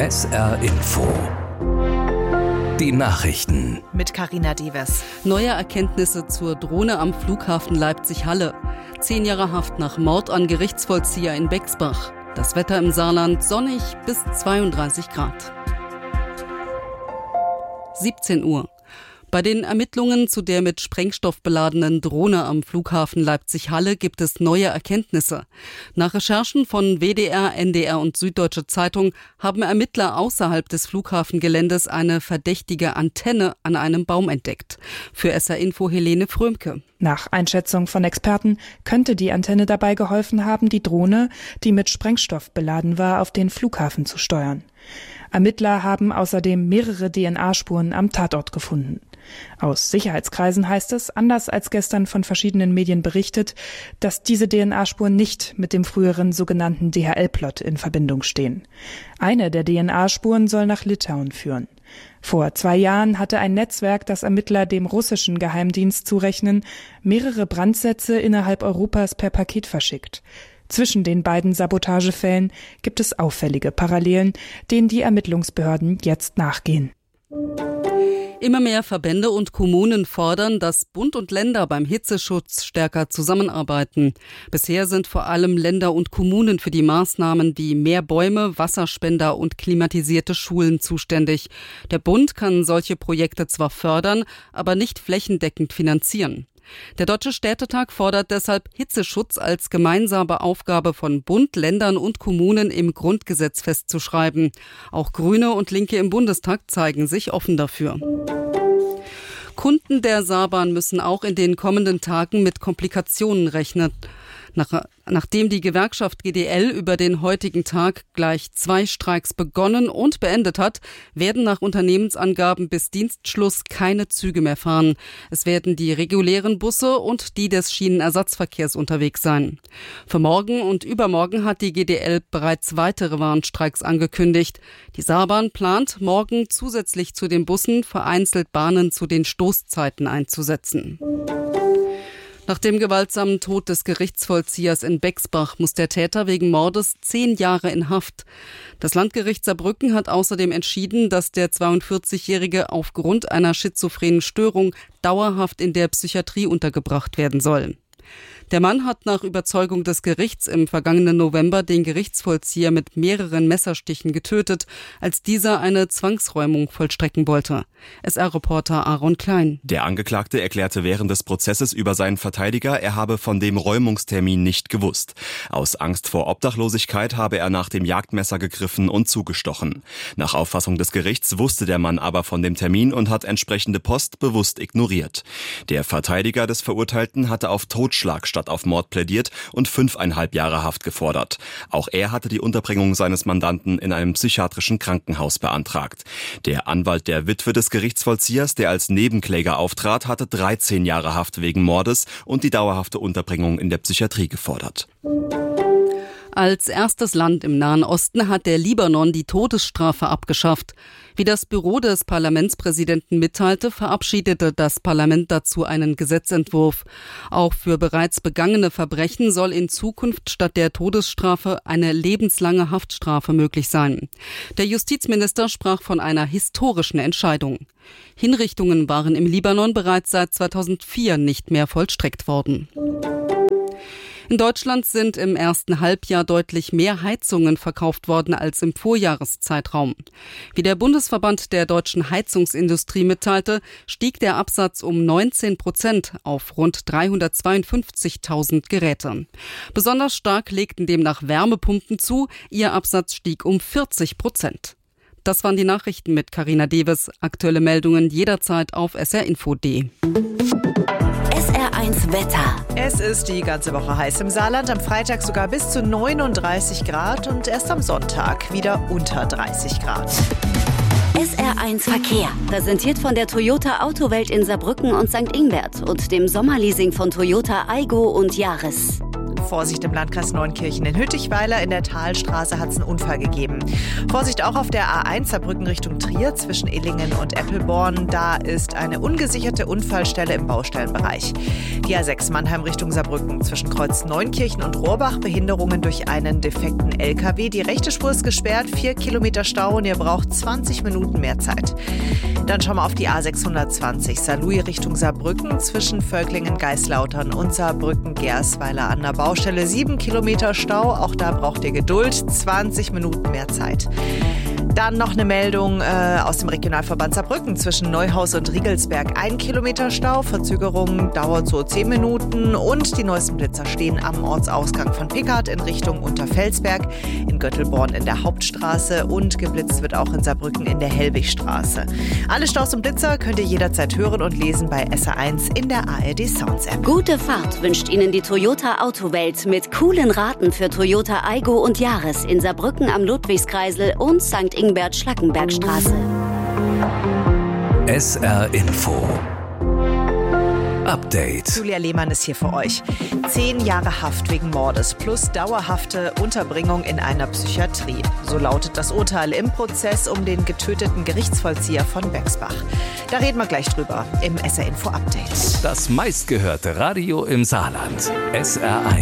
SR Info. Die Nachrichten. Mit Carina Devers. Neue Erkenntnisse zur Drohne am Flughafen Leipzig-Halle. 10 Jahre Haft nach Mord an Gerichtsvollzieher in Bexbach. Das Wetter im Saarland sonnig bis 32 Grad. 17 Uhr. Bei den Ermittlungen zu der mit Sprengstoff beladenen Drohne am Flughafen Leipzig-Halle gibt es neue Erkenntnisse. Nach Recherchen von WDR, NDR und Süddeutsche Zeitung haben Ermittler außerhalb des Flughafengeländes eine verdächtige Antenne an einem Baum entdeckt. Für SR Info Helene Frömke. Nach Einschätzung von Experten könnte die Antenne dabei geholfen haben, die Drohne, die mit Sprengstoff beladen war, auf den Flughafen zu steuern. Ermittler haben außerdem mehrere DNA-Spuren am Tatort gefunden. Aus Sicherheitskreisen heißt es, anders als gestern von verschiedenen Medien berichtet, dass diese DNA-Spuren nicht mit dem früheren sogenannten DHL-Plot in Verbindung stehen. Eine der DNA-Spuren soll nach Litauen führen. Vor 2 Jahren hatte ein Netzwerk, das Ermittler dem russischen Geheimdienst zurechnen, mehrere Brandsätze innerhalb Europas per Paket verschickt. Zwischen den beiden Sabotagefällen gibt es auffällige Parallelen, denen die Ermittlungsbehörden jetzt nachgehen. Immer mehr Verbände und Kommunen fordern, dass Bund und Länder beim Hitzeschutz stärker zusammenarbeiten. Bisher sind vor allem Länder und Kommunen für die Maßnahmen wie mehr Bäume, Wasserspender und klimatisierte Schulen zuständig. Der Bund kann solche Projekte zwar fördern, aber nicht flächendeckend finanzieren. Der Deutsche Städtetag fordert deshalb, Hitzeschutz als gemeinsame Aufgabe von Bund, Ländern und Kommunen im Grundgesetz festzuschreiben. Auch Grüne und Linke im Bundestag zeigen sich offen dafür. Kunden der Saarbahn müssen auch in den kommenden Tagen mit Komplikationen rechnen. Nachdem die Gewerkschaft GDL über den heutigen Tag gleich 2 Streiks begonnen und beendet hat, werden nach Unternehmensangaben bis Dienstschluss keine Züge mehr fahren. Es werden die regulären Busse und die des Schienenersatzverkehrs unterwegs sein. Für morgen und übermorgen hat die GDL bereits weitere Warnstreiks angekündigt. Die Saarbahn plant, morgen zusätzlich zu den Bussen vereinzelt Bahnen zu den Stoßzeiten einzusetzen. Nach dem gewaltsamen Tod des Gerichtsvollziehers in Bexbach muss der Täter wegen Mordes 10 Jahre in Haft. Das Landgericht Saarbrücken hat außerdem entschieden, dass der 42-Jährige aufgrund einer schizophrenen Störung dauerhaft in der Psychiatrie untergebracht werden soll. Der Mann hat nach Überzeugung des Gerichts im vergangenen November den Gerichtsvollzieher mit mehreren Messerstichen getötet, als dieser eine Zwangsräumung vollstrecken wollte. SR-Reporter Aaron Klein. Der Angeklagte erklärte während des Prozesses über seinen Verteidiger, er habe von dem Räumungstermin nicht gewusst. Aus Angst vor Obdachlosigkeit habe er nach dem Jagdmesser gegriffen und zugestochen. Nach Auffassung des Gerichts wusste der Mann aber von dem Termin und hat entsprechende Post bewusst ignoriert. Der Verteidiger des Verurteilten hatte auf Totschlag statt auf Mord plädiert und 5,5 Jahre Haft gefordert. Auch er hatte die Unterbringung seines Mandanten in einem psychiatrischen Krankenhaus beantragt. Der Anwalt der Witwe des Gerichtsvollziehers, der als Nebenkläger auftrat, hatte 13 Jahre Haft wegen Mordes und die dauerhafte Unterbringung in der Psychiatrie gefordert. Als erstes Land im Nahen Osten hat der Libanon die Todesstrafe abgeschafft. Wie das Büro des Parlamentspräsidenten mitteilte, verabschiedete das Parlament dazu einen Gesetzentwurf. Auch für bereits begangene Verbrechen soll in Zukunft statt der Todesstrafe eine lebenslange Haftstrafe möglich sein. Der Justizminister sprach von einer historischen Entscheidung. Hinrichtungen waren im Libanon bereits seit 2004 nicht mehr vollstreckt worden. In Deutschland sind im ersten Halbjahr deutlich mehr Heizungen verkauft worden als im Vorjahreszeitraum. Wie der Bundesverband der deutschen Heizungsindustrie mitteilte, stieg der Absatz um 19% auf rund 352.000 Geräte. Besonders stark legten demnach Wärmepumpen zu, ihr Absatz stieg um 40%. Das waren die Nachrichten mit Carina Devers. Aktuelle Meldungen jederzeit auf srinfo.de. SR1 Wetter. Es ist die ganze Woche heiß im Saarland, am Freitag sogar bis zu 39 Grad und erst am Sonntag wieder unter 30 Grad. SR1 Verkehr, präsentiert von der Toyota Autowelt in Saarbrücken und St. Ingbert und dem Sommerleasing von Toyota Aygo und Yaris. Vorsicht im Landkreis Neunkirchen in Hüttichweiler. In der Talstraße hat es einen Unfall gegeben. Vorsicht auch auf der A1 Saarbrücken Richtung Trier zwischen Illingen und Eppelborn. Da ist eine ungesicherte Unfallstelle im Baustellenbereich. Die A6 Mannheim Richtung Saarbrücken zwischen Kreuz Neunkirchen und Rohrbach. Behinderungen durch einen defekten LKW. Die rechte Spur ist gesperrt, 4 Kilometer Stau und ihr braucht 20 Minuten mehr Zeit. Dann schauen wir auf die A620 Saarlouis Richtung Saarbrücken zwischen Völklingen-Geislautern und Saarbrücken-Gersweiler an der Baustelle. 7 Kilometer Stau, auch da braucht ihr Geduld, 20 Minuten mehr Zeit. Dann noch eine Meldung aus dem Regionalverband Saarbrücken zwischen Neuhaus und Riegelsberg. 1 Kilometer Stau, Verzögerung dauert so 10 Minuten und die neuesten Blitzer stehen am Ortsausgang von Pickard in Richtung Unterfelsberg, in Göttelborn in der Hauptstraße und geblitzt wird auch in Saarbrücken in der Hellwigstraße. Alle Staus und Blitzer könnt ihr jederzeit hören und lesen bei SR1 in der ARD Sounds App. Gute Fahrt wünscht Ihnen die Toyota Autowelt mit coolen Raten für Toyota Aygo und Yaris in Saarbrücken am Ludwigskreisel und St. Ingbert-Schlackenbergstraße. SR Info Update. Julia Lehmann ist hier für euch. 10 Jahre Haft wegen Mordes plus dauerhafte Unterbringung in einer Psychiatrie. So lautet das Urteil im Prozess um den getöteten Gerichtsvollzieher von Bexbach. Da reden wir gleich drüber im SR Info Update. Das meistgehörte Radio im Saarland. SR1.